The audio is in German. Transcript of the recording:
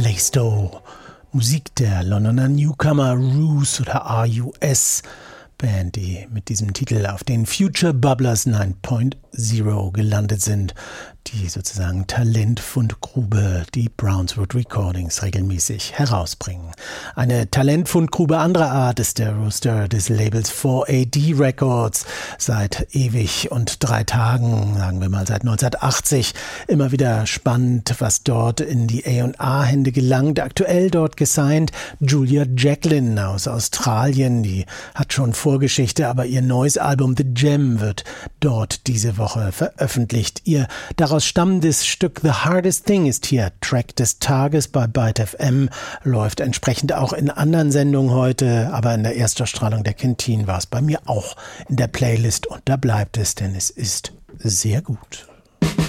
Callisto. Musik der Londoner Newcomer Ruse oder RUS, Band, die mit diesem Titel auf den Future Bubblers 9.0 gelandet sind, die sozusagen Talentfundgrube, die Brownswood Recordings regelmäßig herausbringen. Eine Talentfundgrube anderer Art ist der Rooster des Labels 4AD Records. Seit ewig und 3 Tagen, sagen wir mal seit 1980, immer wieder spannend, was dort in die A&R-Hände gelangt. Aktuell dort gesigned Julia Jacklin aus Australien, die hat schon Vorgeschichte, aber ihr neues Album The Gem wird dort diese Woche veröffentlicht. Ihr daraus stammendes Stück The Hardest Thing ist hier Track des Tages bei Byte FM, läuft entsprechend auch in anderen Sendungen heute, aber in der Erstausstrahlung der Canteen war es bei mir auch in der Playlist und da bleibt es, denn es ist sehr gut.